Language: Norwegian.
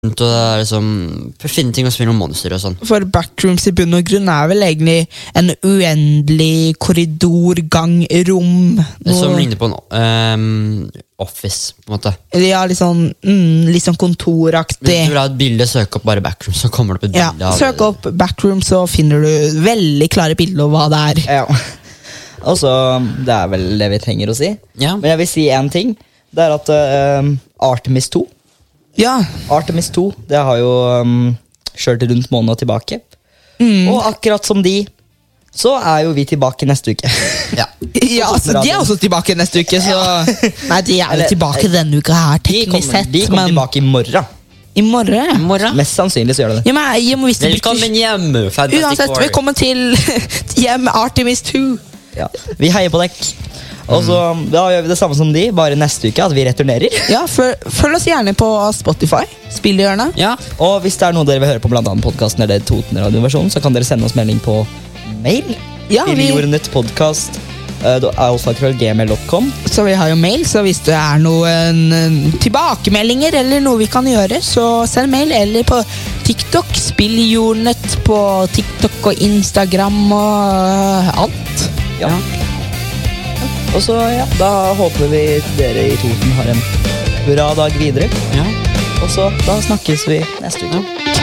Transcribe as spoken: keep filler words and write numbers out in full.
og det er liksom for å finne ting og spille noen monster og sånn. For backrooms i bunn og grunn er vel egentlig en uendelig korridor, gang, rom. Det som ligner på en um, office, på en måte. Ja, litt sånn, mm, litt sånn kontoraktig. Hvis du vil ha et bilde, søk opp bare backrooms, så kommer det opp et ja, bilde av søk opp backrooms, så finner du veldig klare bilder av hva det er. Ja. Altså, det er vel det vi trenger å si. Ja. Men jeg vil si en ting. Det er at uh, Artemis to Ja. Artemis to, det har jo um, kjørt rundt måneder tilbake. Mm. Og akkurat som de, så er jo vi tilbake neste uke. Ja. Ja, altså, de er også tilbake neste uke, så nei, de er jo Eller- tilbake denne uka her, De kommer, teknisk sett, de kommer men tilbake i morgen. i morgen. Morgen. Mest sannsynlig så gjør det det. Ja, men jeg må visst Velkommen hjem, Fantastic Uansett, Four. velkommen til hjem Artemis to. Ja. Vi heier på dekk. Og så da gjør vi det samme som de, bare neste uke, at vi returnerer. Ja, følg, følg oss gjerne på Spotify. Spill i hjørnet. Ja. Og hvis det er noe dere vil høre på, blant annet podcasten eller Toten radioversjonen, så kan dere sende oss melding på mail. Ja, til vi, jordnettpodcast alfakrøll gmail dot com. så vi har jo mail, så hvis det er noen eh, tilbakemeldinger eller noe vi kan gjøre, så send mail, eller på TikTok. Spill i Jordnett på TikTok og Instagram og alt. Ja. Og så, ja, da håper vi dere i Toten har en bra dag videre. Ja. Og så, da snakkes vi neste uke. Ja.